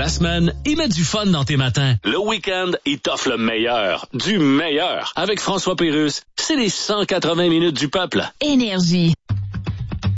la semaine et mets du fun dans tes matins. Le week-end, il t'offre le meilleur, du meilleur. Avec François Pérusse, c'est les 180 minutes du peuple. Énergie.